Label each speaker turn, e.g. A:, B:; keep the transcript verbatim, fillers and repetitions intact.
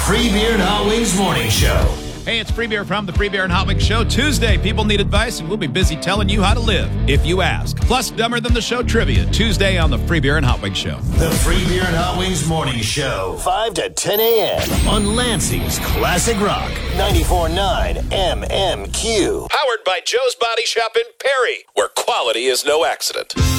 A: Free Beer and Hot Wings Morning Show.
B: Hey, it's Free Beer from the Free Beer and Hot Wings Show. Tuesday, people need advice, and we'll be busy telling you how to live if you ask. Plus, Dumber Than the Show trivia, Tuesday on the Free Beer and Hot Wings Show.
A: The Free Beer and Hot Wings Morning Show, five to ten a.m. on Lansing's Classic Rock, ninety-four point nine M M Q.
C: Powered by Joe's Body Shop in Perry, where quality is no accident.